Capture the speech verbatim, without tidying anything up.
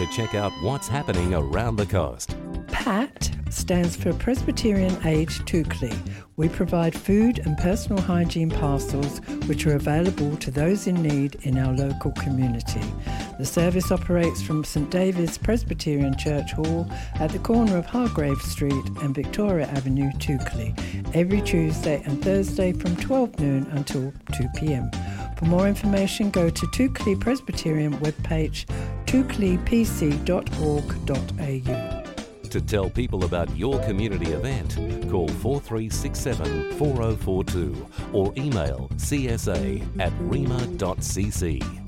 to check out what's happening around the coast. PAT stands for Presbyterian Aid Toukley. We provide food and personal hygiene parcels which are available to those in need in our local community. The service operates from St David's Presbyterian Church Hall at the corner of Hargrave Street and Victoria Avenue, Toukley, every Tuesday and Thursday from twelve noon until two p.m. For more information, go to Toukley Presbyterian webpage, toukley p c dot org dot a u. To tell people about your community event, call four three six seven, four oh four two or email c s a at rema dot c c.